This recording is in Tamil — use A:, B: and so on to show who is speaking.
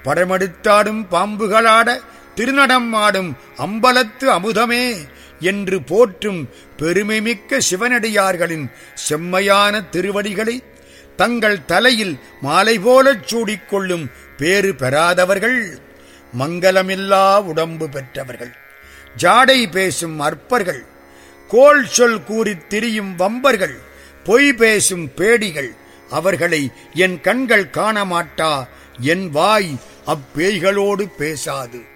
A: படமெடுத்தாடும் பாம்புகளாட திருநடம் ஆடும் அம்பலத்து அமுதமே என்று போற்றும் பெருமைமிக்க சிவனடியார்களின் செம்மையான திருவடிகளை தங்கள் தலையில் மாலை போலச் சூடிக்கொள்ளும் பேறு பெறாதவர்கள் மங்கலமில்லா உடம்பு பெற்றவர்கள். ஜாடை பேசும் அற்பர்கள், கோள் சொல் கூறித் திரியும் வம்பர்கள், பொய் பேசும் பேடிகள், அவர்களை என் கண்கள் காணமாட்டா, என் வாய் அப்பேய்களோடு பேசாது.